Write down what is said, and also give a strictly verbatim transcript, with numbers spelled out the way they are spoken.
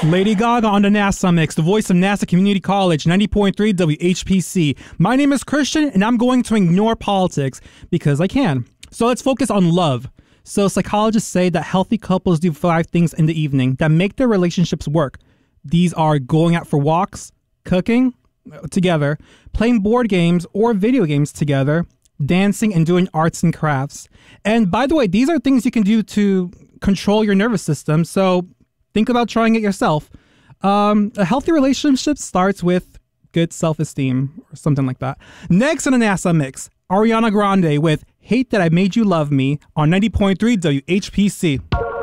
Lady Gaga on the NASA Mix, the voice of NASA Community College, ninety point three W H P C. My name is Christian, and I'm going to ignore politics because I can. So let's focus on love. So psychologists say that healthy couples do five things in the evening that make their relationships work. These are going out for walks, cooking together, playing board games or video games together, dancing, and doing arts and crafts. And by the way, these are things you can do to control your nervous system. So think about trying it yourself. Um, a healthy relationship starts with good self-esteem or something like that. Next on the NASA Mix, Ariana Grande with Hate That I Made You Love Me on ninety point three W H P C.